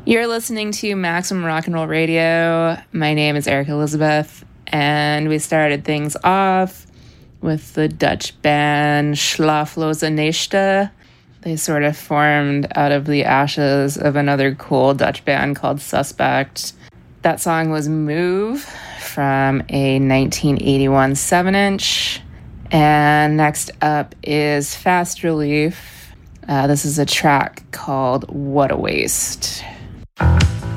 You're listening to Maximum Rock and Roll Radio. My name is Erica Elizabeth, and we started things off with the Dutch band Schlafloze Nächte. They sort of formed out of the ashes of another cool Dutch band called Suspect. That song was Move from a 1981 7-inch. And next up is Fast Relief. This is a track called What a Waste.